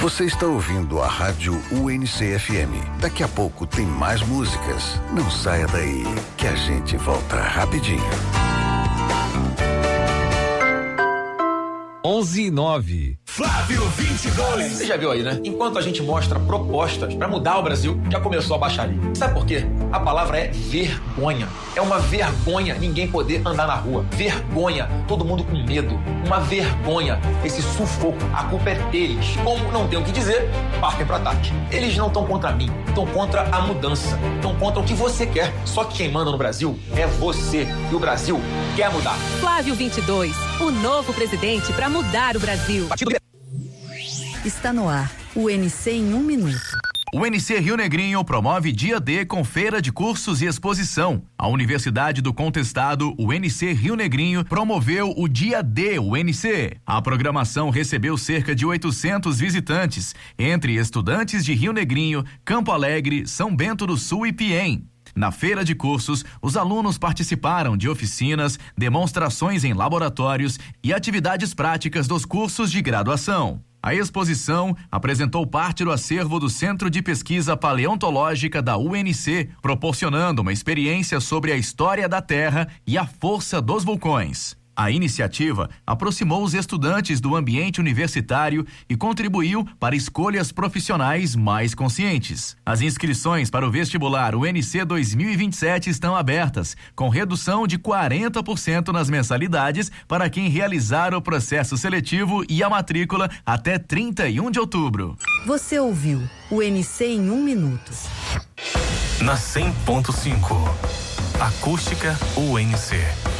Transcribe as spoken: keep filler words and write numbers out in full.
Você está ouvindo a Rádio U N C F M. Daqui a pouco tem mais músicas. Não saia daí, que a gente volta rapidinho. onze e nove. Flávio vinte e dois. Você já viu aí, né? Enquanto a gente mostra propostas pra mudar o Brasil, já começou a baixaria. Sabe por quê? A palavra é vergonha. É uma vergonha ninguém poder andar na rua. Vergonha, todo mundo com medo. Uma vergonha, esse sufoco. A culpa é deles. Como não tem o que dizer, partem pro ataque. Eles não estão contra mim, estão contra a mudança. Estão contra o que você quer. Só que quem manda no Brasil é você. E o Brasil quer mudar. Flávio vinte e dois, o novo presidente pra mudar o Brasil. Está no ar, o U N C em um minuto. O U N C Rio Negrinho promove Dia D com feira de cursos e exposição. A Universidade do Contestado, o U N C Rio Negrinho, promoveu o Dia D U N C. A programação recebeu cerca de oitocentos visitantes, entre estudantes de Rio Negrinho, Campo Alegre, São Bento do Sul e Piém. Na feira de cursos, os alunos participaram de oficinas, demonstrações em laboratórios e atividades práticas dos cursos de graduação. A exposição apresentou parte do acervo do Centro de Pesquisa Paleontológica da U N C, proporcionando uma experiência sobre a história da Terra e a força dos vulcões. A iniciativa aproximou os estudantes do ambiente universitário e contribuiu para escolhas profissionais mais conscientes. As inscrições para o vestibular U N C dois mil e vinte e sete estão abertas, com redução de quarenta por cento nas mensalidades para quem realizar o processo seletivo e a matrícula até trinta e um de outubro. Você ouviu o U N C em um minuto. Na cem ponto cinco, Acústica U N C.